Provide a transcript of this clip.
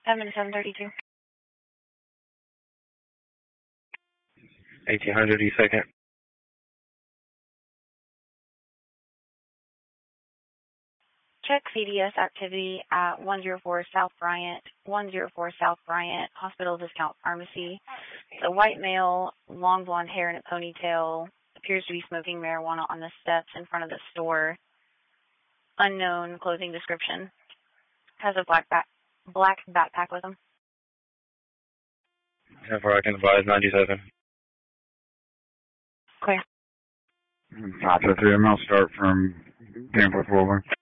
732. 1800 East 2nd. Check CDS activity at 104 South Bryant, 104 South Bryant, Hospital Discount Pharmacy. It's a white male, long blonde hair and a ponytail, appears to be smoking marijuana on the steps in front of the store. Unknown clothing description. Has a black backpack with him. How far I can advise 97. Clear. 523, I'm going to start from Tampa forward.